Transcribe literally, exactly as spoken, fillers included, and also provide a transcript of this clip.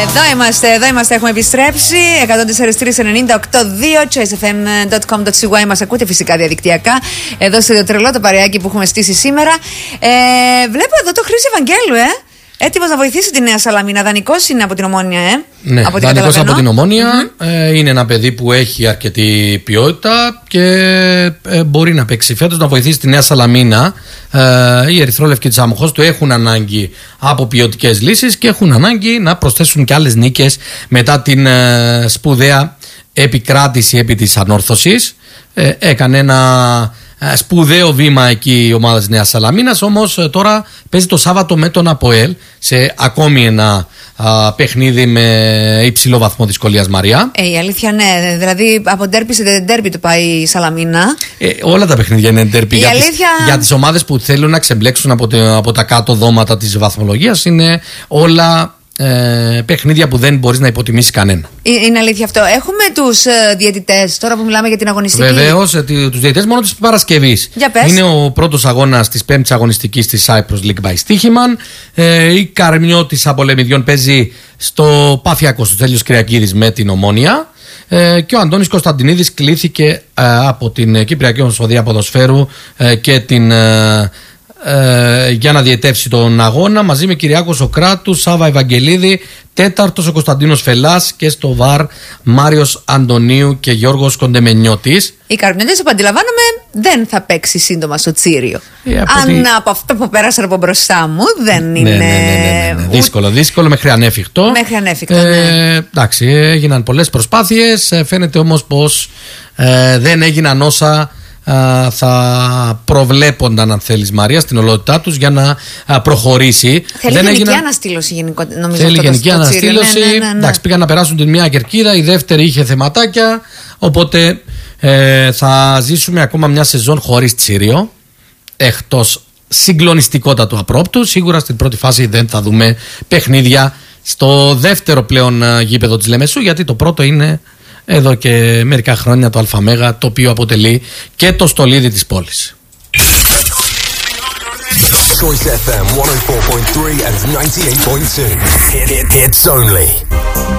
Εδώ είμαστε, εδώ είμαστε, έχουμε επιστρέψει. εκατό τέσσερα τρία εννιά οκτώ δύο choicefm τελεία com τελεία cy. Μας ακούτε φυσικά διαδικτυακά. Εδώ στο τρελό το παρεάκι που έχουμε στήσει σήμερα. Ε, βλέπω εδώ το Χρήση Ευαγγέλου, ε. Έτοιμος να βοηθήσει τη Νέα Σαλαμίνα. Δανεικός είναι από την Ομόνια, ε. Ναι, από δανεικός από την Ομόνια. Mm-hmm. Ε, είναι ένα παιδί που έχει αρκετή ποιότητα και ε, μπορεί να παίξει φέτος, να βοηθήσει τη Νέα Σαλαμίνα. Ε, οι Ερυθρόλευκοι της Αμοχώς του έχουν ανάγκη από ποιοτικές λύσεις και έχουν ανάγκη να προσθέσουν και άλλες νίκες μετά την ε, σπουδαία επικράτηση επί της ανόρθωσης. Ε, έκανε ένα σπουδαίο βήμα εκεί η ομάδα της Νέας Σαλαμίνας, όμως τώρα παίζει το Σάββατο με τον ΑΠΟΕΛ σε ακόμη ένα α, παιχνίδι με υψηλό βαθμό δυσκολίας, Μαριά. Ε, η αλήθεια, ναι, δηλαδή από ντέρπι σε ντέρπι το πάει η Σαλαμίνα. Ε, όλα τα παιχνίδια είναι ντέρπι. Για, αλήθεια... τις, για τις ομάδες που θέλουν να ξεμπλέξουν από, τε, από τα κάτω δώματα της βαθμολογίας, είναι όλα Ε, παιχνίδια που δεν μπορείς να υποτιμήσεις κανένα. Είναι αλήθεια αυτό. Έχουμε τους ε, διαιτητές τώρα που μιλάμε για την αγωνιστική. Βεβαίως, ε, τους διαιτητές μόνο της Παρασκευής. Για πες. Είναι ο πρώτος αγώνας της πέμπτης αγωνιστικής της Cyprus League by Στίχημαν. Ε, η Καρμιώτης από Λεμιδιών παίζει στο Παθιακό του Τέλειος Κυριακίδης με την Ομόνια. Ε, και ο Αντώνης Κωνσταντινίδης κλήθηκε ε, από την Κυπριακή Ομοσπονδία Ποδοσφαίρου ε, και την ε, Ε, για να διαιτεύσει τον αγώνα μαζί με Κυριάκο Σοκράτου, Σάβα Ευαγγελίδη, τέταρτος ο Κωνσταντίνος Φελάς και στο βαρ Μάριος Αντωνίου και Γιώργος Κοντεμενιώτης. Η Καρμιώτης, που αντιλαμβάνομαι, δεν θα παίξει σύντομα στο Τσίριο. Ε, από Αν τη... από αυτό που πέρασε από μπροστά μου δεν είναι. Ναι, ναι, ναι, ναι, ναι. Δύσκολο, δύσκολο, μέχρι ανέφικτο. Μέχρι ανέφικτο, ε, ναι. Εντάξει, έγιναν πολλές προσπάθειες. Φαίνεται όμως πως ε, δεν έγιναν όσα Uh, θα προβλέπονταν, αν θέλεις, Μαρία, στην ολότητά τους για να uh, προχωρήσει. Θέλει δεν γενική έγινα... αναστήλωση, γενικό, νομίζω. Θέλει αυτό γενική το αναστήλωση. Ναι, ναι, ναι, ναι. Εντάξει, πήγαν να περάσουν την μία κερκίδα, η δεύτερη είχε θεματάκια. Οπότε ε, θα ζήσουμε ακόμα μια σεζόν χωρίς Τσίριο, εκτός συγκλονιστικότατου απρόπτου. Σίγουρα στην πρώτη φάση δεν θα δούμε παιχνίδια στο δεύτερο πλέον uh, γήπεδο της Λεμεσού, γιατί το πρώτο είναι εδώ και μερικά χρόνια το ΑΜΕΓΑ, το οποίο αποτελεί και το στολίδι της πόλης. Choice εφ εμ εκατό τέσσερα κόμμα τρία and ninety-eight point two. Hit it, hits only.